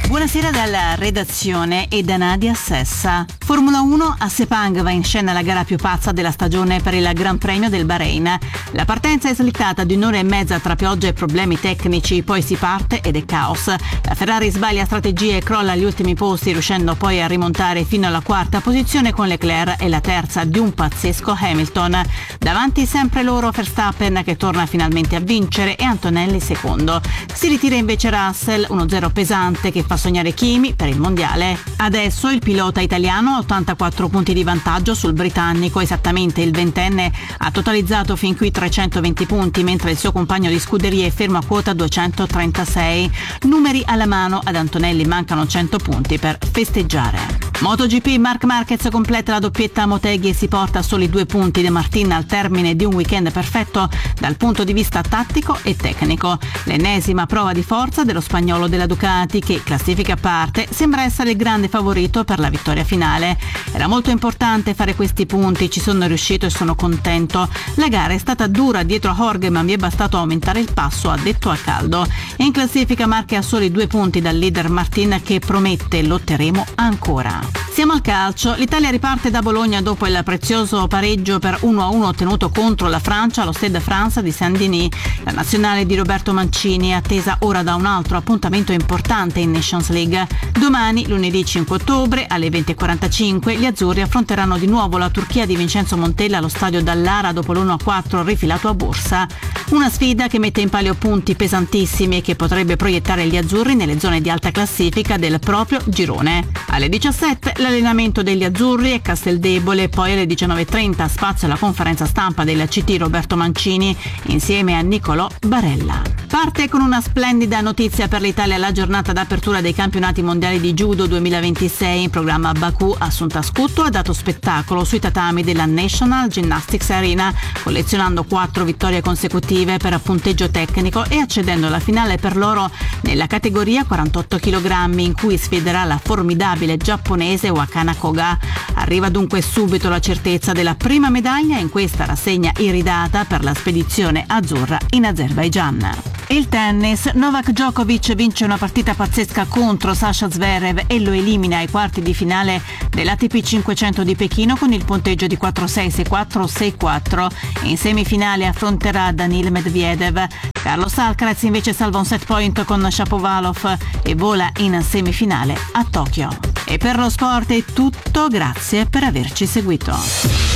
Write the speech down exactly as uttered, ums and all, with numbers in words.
Buonasera dalla redazione e da Nadia Sessa. Formula uno, a Sepang va in scena la gara più pazza della stagione per il Gran Premio del Bahrain. La partenza è slittata di un'ora e mezza tra pioggia e problemi tecnici, poi si parte ed è caos. La Ferrari sbaglia strategie e crolla agli ultimi posti, riuscendo poi a rimontare fino alla quarta posizione con Leclerc e la terza di un pazzesco Hamilton. Davanti sempre loro Verstappen, che torna finalmente a vincere, e Antonelli secondo. Si ritira invece Russell, uno zero pesante che fa sognare Kimi per il mondiale. Adesso il pilota italiano ha ottantaquattro punti di vantaggio sul britannico, esattamente il ventenne ha totalizzato fin qui trecentoventi punti, mentre il suo compagno di scuderia è fermo a quota duecentotrentasei. Numeri alla mano, ad Antonelli mancano cento punti per festeggiare. MotoGP, Marc Marquez completa la doppietta a Motegi e si porta a soli due punti De Martin al termine di un weekend perfetto dal punto di vista tattico e tecnico. L'ennesima prova di forza dello spagnolo della Ducati, che, classifica a parte, sembra essere il grande favorito per la vittoria finale. Era molto importante fare questi punti, ci sono riuscito e sono contento. La gara è stata dura dietro a Jorge, ma mi è bastato aumentare il passo, ha detto a caldo. E in classifica Marc è a soli due punti dal leader Martin, che promette lotteremo ancora. Siamo al calcio. L'Italia riparte da Bologna dopo il prezioso pareggio per uno a uno ottenuto contro la Francia allo Stade France di Saint-Denis. La nazionale di Roberto Mancini è attesa ora da un altro appuntamento importante in Nations League. Domani, lunedì cinque ottobre, alle venti e quarantacinque, gli azzurri affronteranno di nuovo la Turchia di Vincenzo Montella allo stadio Dallara dopo l'uno a quattro rifilato a Bursa. Una sfida che mette in palio punti pesantissimi e che potrebbe proiettare gli azzurri nelle zone di alta classifica del proprio girone. Alle diciassette l'allenamento degli azzurri a Casteldebole, poi alle diciannove e trenta spazio alla conferenza stampa del C T Roberto Mancini insieme a Nicolò Barella. Parte con una splendida notizia per l'Italia la giornata d'apertura dei campionati mondiali di judo duemilaventisei in programma a Baku. Assunta Scutto ha dato spettacolo sui tatami della National Gymnastics Arena, collezionando quattro vittorie consecutive per punteggio tecnico e accedendo alla finale per l'oro nella categoria quarantotto chilogrammi, in cui sfiderà la formidabile giapponese Wakana Koga. Arriva dunque subito la certezza della prima medaglia in questa rassegna iridata per la spedizione azzurra in Azerbaigian. Il tennis, Novak Djokovic vince una partita pazzesca contro Sasha Zverev e lo elimina ai quarti di finale dell'A T P cinquecento di Pechino con il punteggio di quattro sei, sei quattro, sei quattro. In semifinale affronterà Danil Medvedev. Carlos Alcaraz invece salva un set point con Shapovalov e vola in semifinale a Tokyo. E per lo sport è tutto, grazie per averci seguito.